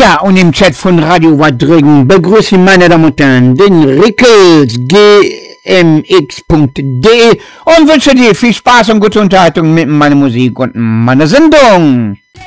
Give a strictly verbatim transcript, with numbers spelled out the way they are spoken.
Ja, und im Chat von Radio Wadrügen begrüße ich meine Damen und Herren den Rickels G M X punkt de und wünsche dir viel Spaß und gute Unterhaltung mit meiner Musik und meiner Sendung.